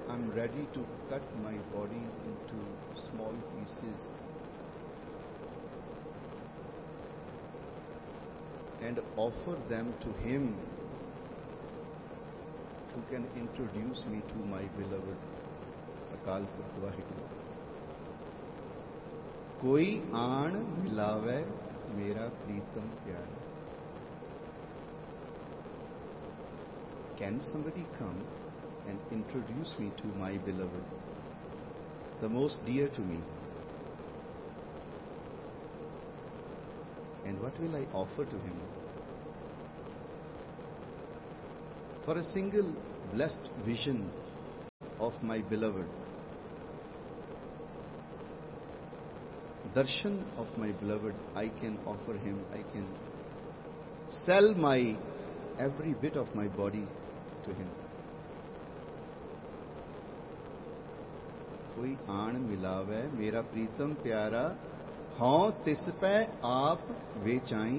I'm ready to cut my body into small pieces and offer them to Him who can introduce me to my beloved Akal Purkh Vaheguru. Koi aan milave mera Pritam Pyara. Can somebody come and introduce me to my beloved, the most dear to me? And what will I offer to him? For a single blessed vision of my beloved, darshan of my beloved, I can offer him, I can sell my every bit of my body to him. कोई आण मिलावे मेरा प्रीतम प्यारा, हाँ तिस पै आप वेचाई.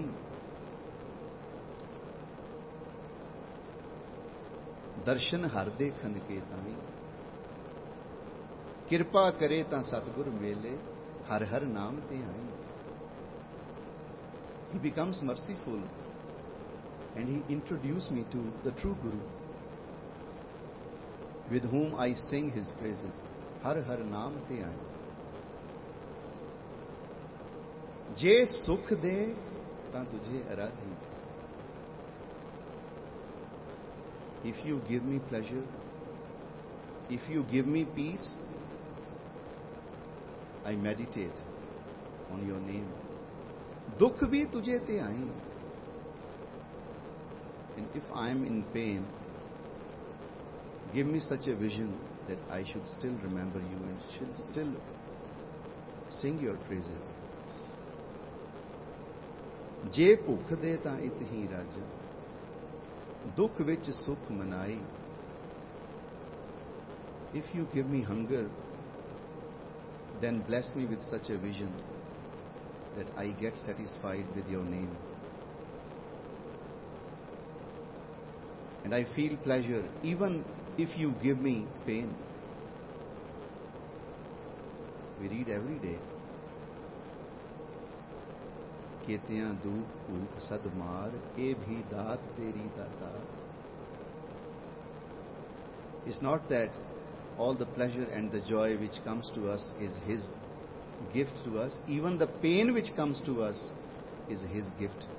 दर्शन हर देखन के ताई, कृपा करे ता सतगुर मेले, हर हर नाम ते आई. He becomes merciful and he introduced me to the true Guru, with whom I sing his praises. हर हर नाम ते आए. जे सुख दे तां तुझे आराधी. If you give me pleasure, if you give me peace, I meditate on your name. दुख भी तुझे ते आए. And if I am in pain, give me such a vision that I should still remember you and should still sing your praises. जे भुख दे तां इत ही राजा, दुख विच सुख मनाई. If you give me hunger, then bless me with such a vision that I get satisfied with your name. And I feel pleasure even if you give me pain. We read every day, केतियां दुख भूख सद मार, ए भी दात तेरी दाता. It's not that all the pleasure and the joy which comes to us is His gift to us. Even the pain which comes to us is His gift.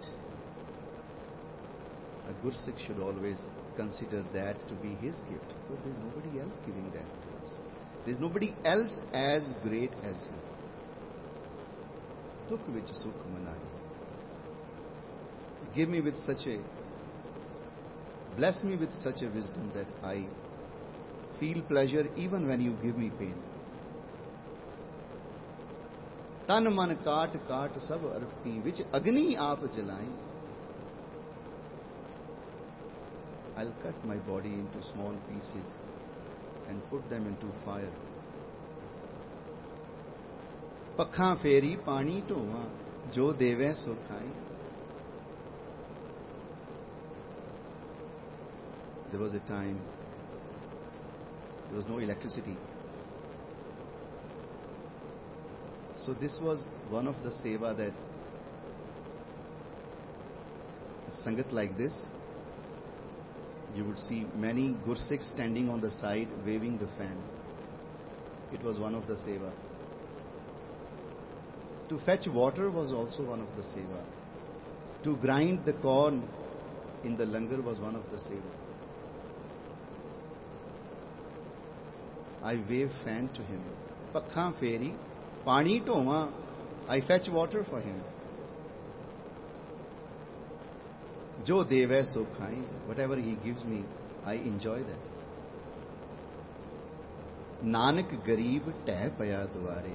A Gursikh should always consider that to be his gift, because there is nobody else giving that to us. There is nobody else as great as him. Dukh vich sukh manai. Give me with such a, bless me with such a wisdom that I feel pleasure even when you give me pain. Tan man kaat kaat sab arpi, which agni aap jalai. I'll cut my body into small pieces and put them into fire. Pakha feri pani dhova, jo deve so khai. There was a time there was no electricity. So this was one of the seva that a sangat like this, you would see many Gursikhs standing on the side waving the fan. It was one of the seva. To fetch water was also one of the seva. To grind the corn in the langar was one of the seva. I wave fan to him. Pakha feri, pani dhova. I fetch water for him. Jo deve so khai. Whatever he gives me, I enjoy that. Nanak garib teh paya dware.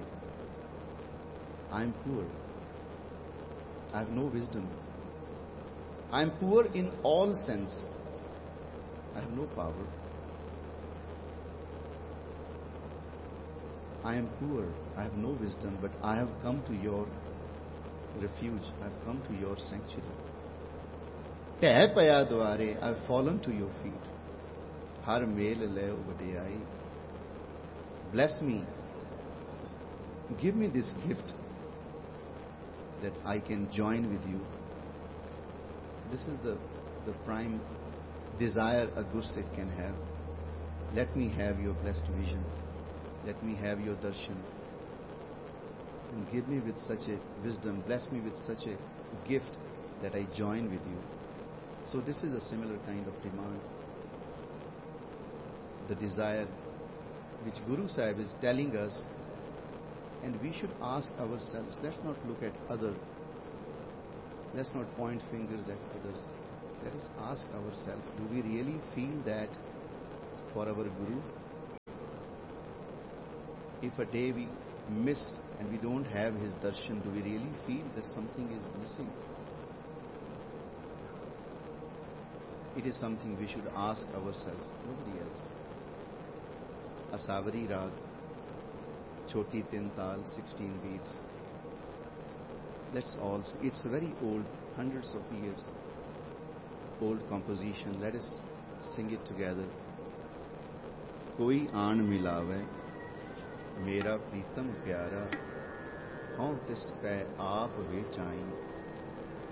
I am poor. I have no wisdom. I am poor in all sense. I have no power. I am poor. I have no wisdom, but I have come to your refuge. I have come to your sanctuary. Teh paya dware. I have fallen to your feet. Har mel le vadiyai. Bless me. Give me this gift that I can join with you. This is the prime desire a Gursikh can have. Let me have your blessed vision. Let me have your darshan. And give me with such a wisdom, bless me with such a gift that I join with you. So this is a similar kind of demand. The desire which Guru Sahib is telling us, and we should ask ourselves, let's not look at others. Let's not point fingers at others. Let us ask ourselves, do we really feel that for our Guru? If a day we miss and we don't have his darshan, do we really feel that something is missing? It is something we should ask ourselves, nobody else. Asavari Rag, Choti Tin Tal, 16 beats. Let's all, it's very old, hundreds of years old composition. Let us sing it together. Koi aan milave, mera pritam pyara, hau tis pੈ aap vechai.